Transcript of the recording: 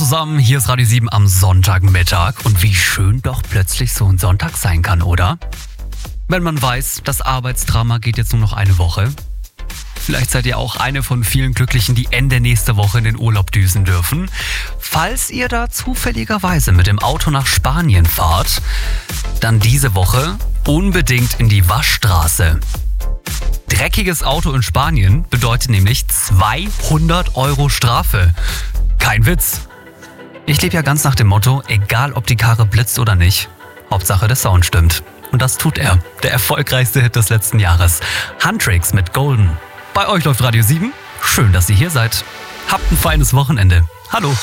zusammen, hier ist Radio 7 am Sonntagmittag. Und wie schön doch plötzlich so ein Sonntag sein kann, oder? Wenn man weiß, das Arbeitsdrama geht jetzt nur noch eine Woche. Vielleicht seid ihr auch eine von vielen Glücklichen, die Ende nächste Woche in den Urlaub düsen dürfen. Falls ihr da zufälligerweise mit dem Auto nach Spanien fahrt, dann diese Woche unbedingt in die Waschstraße. Dreckiges Auto in Spanien bedeutet nämlich 200 € Strafe. Kein Witz. Ich lebe ja ganz nach dem Motto, egal ob die Karre blitzt oder nicht, Hauptsache der Sound stimmt. Und das tut er. Der erfolgreichste Hit des letzten Jahres. Huntrix mit Golden. Bei euch läuft Radio 7. Schön, dass ihr hier seid. Habt ein feines Wochenende. Hallo.